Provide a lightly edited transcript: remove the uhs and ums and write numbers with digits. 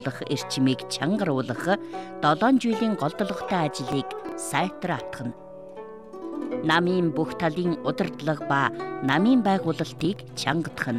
эрчимийг чангаруулах 7 жилийн голдлоготой ажлыг сайтар атгана. Намын бүх талын удирдлага ба намын байгуулалтыг чангадах нь